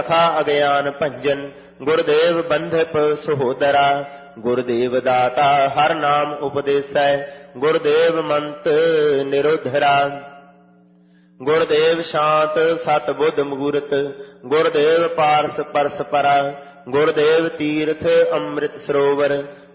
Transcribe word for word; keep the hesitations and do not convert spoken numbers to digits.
ਸਖਾ ਅਗਿਆਨ ਭੰਜਨ ਗੁਰਦੇਵ ਬੰਧਪ ਸਹੋਦਰਾ। ਗੁਰਦੇਵ ਦਾਤਾ ਹਰ ਨਾਮ ਉਪਦੇਸੈ ਗੁਰਦੇਵ ਮੰਤ ਨਿਰੋਧਰਾ। ਗੁਰਦੇਵ ਸ਼ਾਂਤ ਸਤ ਬੁੱਧ ਮੂਰਤ ਗੁਰਦੇਵ ਪਾਰਸ ਪਰਸ ਪਰਾ। ਗੁਰਦੇਵ ਤੀਰਥ ਅੰਮ੍ਰਿਤ ਸਰੋਵਰ